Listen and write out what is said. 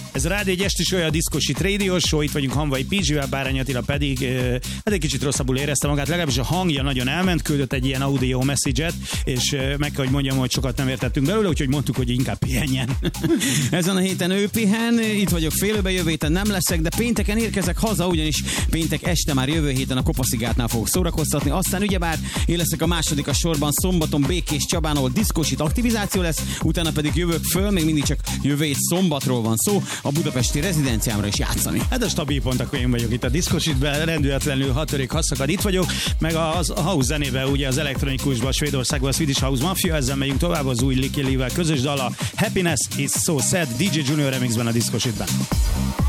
Ez a Rádió egy estis olyan diszkosit rádió show, itt vagyunk Hamvai Pizsivel, Bárány Attila pedig hát egy kicsit rosszabbul érezte magát, legalábbis a hangja nagyon elment, küldött egy ilyen audio message-et, és meg kell, hogy mondjam, hogy sokat nem értettünk belőle, úgyhogy mondtuk, hogy inkább pihenjen. Ezen a héten ő pihen, itt vagyok félőben, jövő héten nem leszek, de pénteken érkezek haza, ugyanis péntek este már jövő héten a Kopaszigátnál fogok szórakoztatni, aztán ugyebár én leszek a második a sorban szombaton Békés Csabán, ahol diszkosit aktiváció lesz, utána pedig jövök föl, még mindig csak jövő hét szombatról van szó, a budapesti rezidenciámra is játszani. Hát a stabil pont, akkor én vagyok itt a diszkositben, rendületlenül hatörék hasszakad, itt vagyok, meg a house zenébe, ugye az elektronikusban, Svédországban a Swedish House Mafia, ezzel megyünk tovább az új Licky Lee-vel közös dala Happiness is so sad, DJ Junior remixben a diszkositben.